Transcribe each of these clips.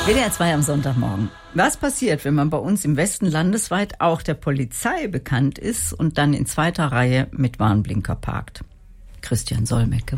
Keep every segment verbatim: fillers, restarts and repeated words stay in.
W D R zwei am Sonntagmorgen. Was passiert, wenn man bei uns im Westen landesweit auch der Polizei bekannt ist und dann in zweiter Reihe mit Warnblinker parkt? Christian Solmecke.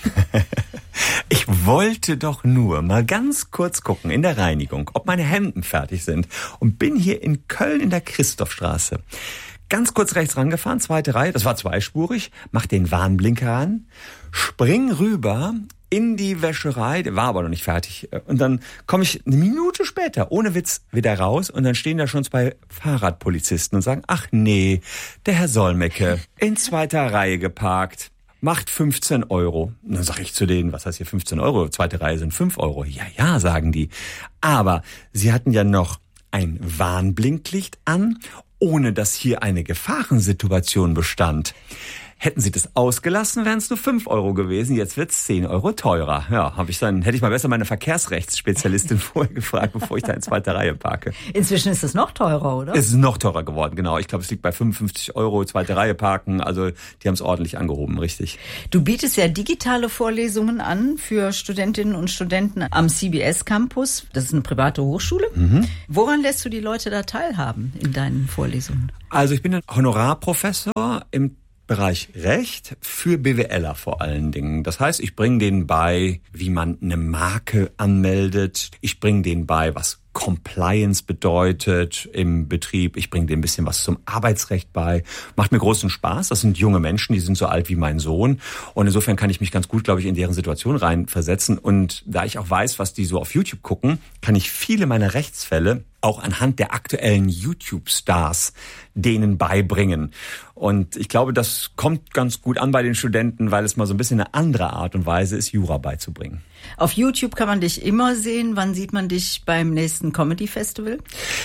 Ich wollte doch nur mal ganz kurz gucken in der Reinigung, ob meine Hemden fertig sind, und bin hier in Köln in der Christophstraße. Ganz kurz rechts rangefahren, zweite Reihe, das war zweispurig, mach den Warnblinker an, spring rüber in die Wäscherei, der war aber noch nicht fertig. Und dann komme ich eine Minute später, ohne Witz, wieder raus, und dann stehen da schon zwei Fahrradpolizisten und sagen, ach nee, der Herr Solmecke, in zweiter Reihe geparkt, macht fünfzehn Euro. Und dann sage ich zu denen, was heißt hier fünfzehn Euro? Zweite Reihe sind fünf Euro. Ja, ja, sagen die. Aber sie hatten ja noch ein Warnblinklicht an, ohne dass hier eine Gefahrensituation bestand. Hätten sie das ausgelassen, wären es nur fünf Euro gewesen. Jetzt wird's zehn Euro teurer. Ja, hab ich dann, hätte ich mal besser meine Verkehrsrechtsspezialistin vorher gefragt, bevor ich da in zweiter Reihe parke. Inzwischen ist es noch teurer, oder? Es ist noch teurer geworden, genau. Ich glaube, es liegt bei fünfundfünfzig Euro, zweite Reihe parken. Also die haben es ordentlich angehoben, richtig. Du bietest ja digitale Vorlesungen an für Studentinnen und Studenten am C B S Campus. Das ist eine private Hochschule. Mhm. Woran lässt du die Leute da teilhaben in deinen Vorlesungen? Also ich bin ein Honorarprofessor im Bereich Recht für BWLer vor allen Dingen. Das heißt, ich bringe denen bei, wie man eine Marke anmeldet. Ich bringe denen bei, was Compliance bedeutet im Betrieb. Ich bringe denen ein bisschen was zum Arbeitsrecht bei. Macht mir großen Spaß. Das sind junge Menschen, die sind so alt wie mein Sohn. Und insofern kann ich mich ganz gut, glaube ich, in deren Situation reinversetzen. Und da ich auch weiß, was die so auf YouTube gucken, kann ich viele meiner Rechtsfälle auch anhand der aktuellen YouTube-Stars denen beibringen. Und ich glaube, das kommt ganz gut an bei den Studenten, weil es mal so ein bisschen eine andere Art und Weise ist, Jura beizubringen. Auf YouTube kann man dich immer sehen. Wann sieht man dich beim nächsten Comedy-Festival?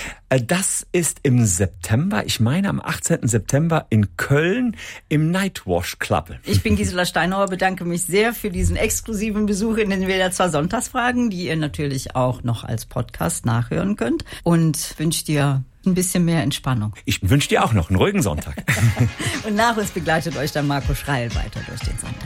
Das ist im September, ich meine am achtzehnten September in Köln im Nightwash Club. Ich bin Gisela Steinauer, bedanke mich sehr für diesen exklusiven Besuch in den W D R zwei Sonntagsfragen, die ihr natürlich auch noch als Podcast nachhören könnt, und wünsche dir ein bisschen mehr Entspannung. Ich wünsche dir auch noch einen ruhigen Sonntag. Und nach uns begleitet euch dann Marco Schreil weiter durch den Sonntag.